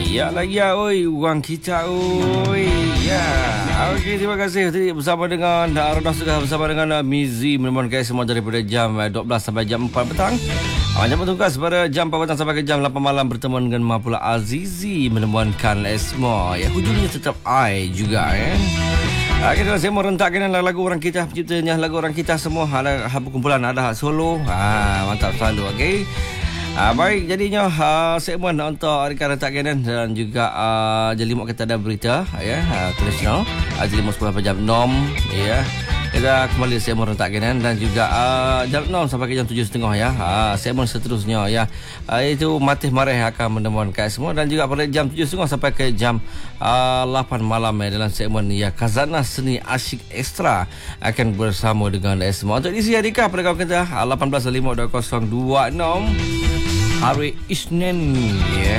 Ya lagi ya, oi, orang kita, oi. Ya. Okey, terima kasih tadi bersama dengan Rodah Suka bersama dengan Mizi menemukan guys semua daripada jam 12 sampai jam 4 petang. Jam bertugas pada jam 4 petang sampai ke jam 8 malam bertemu dengan Mapula Azizi menemukan semua. Ya, hujungnya tetap I juga ya. Kita saya mau rentakkan lagu orang kita, penciptanya lagu orang kita semua ada kumpulan, ada solo. Mantap selalu. Okey. Baik, jadinya segmen untuk rekan rentakkan dan juga Jelimut kita ada berita ya, tradisional Jelimut 10 jam 6 ya. Kita kembali segmen rentakkan dan juga jam 6 sampai ke jam 7.30 ya. Segmen seterusnya ya, itu Matih Mareh akan menemukan semua dan juga pada jam 7.30 sampai ke jam 8 malam ya, dalam segmen ya Khazanah Seni Asyik Ekstra akan bersama dengan semua. Untuk isi adikah pada kawan kita 18.52026 hari Isnin ya.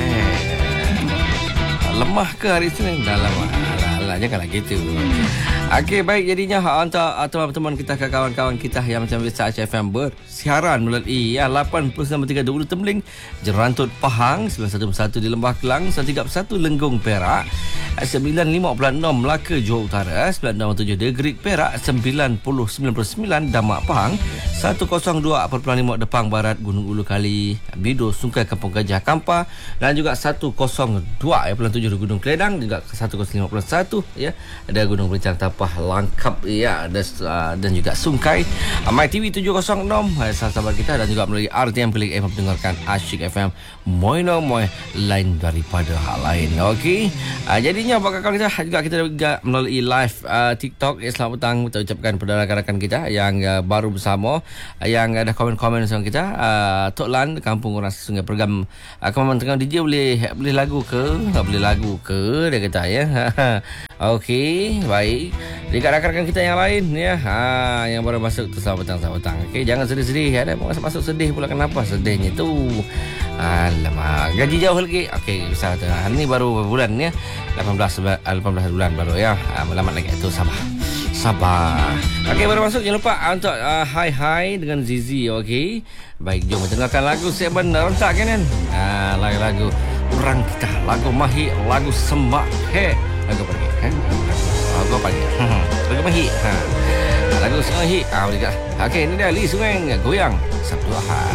Lemah ke hari Isnin? Dah lama. Janganlah gitu. Okey, baik, jadinya untuk teman-teman kita, kawan-kawan kita yang macam biasa HFM bersiaran melalui 89.3 Dulu Tembeling, Jerantut Pahang, 911 di Lembah Kelang, 131 Lenggong Perak, 956 Melaka Johor Utara, 967 Negeri Perak, 9099 Damak Pahang, 102.5 Depang Barat Gunung Ulu Kali, Bido Sungai Kampung Gajah Kampar dan juga 102.7 Gunung Keledang, juga 151 ya, ada Gunung Belincang Tapah Langkap ya, dan juga Sungkai. MyTV 706 sahabat kita dan juga melalui RTM Klik FM mendengarkan Asyik FM Moino Moy lain daripada hal lain. Okey. Jadinya bakal kita juga melalui live TikTok. Selamat petang kita ucapkan kepada rakan-rakan kita yang baru bersama, yang ada komen-komen sama kita. Tok Lan Kampung Orang Sungai Pergam, komen tengah DJ boleh lagu ke? Tak boleh lagu ke? Dia kata ya. Okey, baik. Dekat rakan-rakan kita yang lain ya, yang baru masuk tu selamat petang. Okey, jangan sedih-sedih. Ada masuk sedih pula, kenapa sedihnya tu? Alamak, gaji jauh lagi. Okey, besar tu. Hari ni baru bulan ya. 18 bulan baru ya. Melamat lagi tu, sabar. Okey, baru masuk, jangan lupa untuk hai dengan Zizi. Okey. Baik, jom dengarkan lagu segmen rentak kan. Lagu orang kita, lagu Mahi, lagu Sembah. Lagu pergi. Lagu pagi. Lagu Mahi. Lagu Sungai. Okey, ini dia Li Sungai goyang Sabtu Ahad.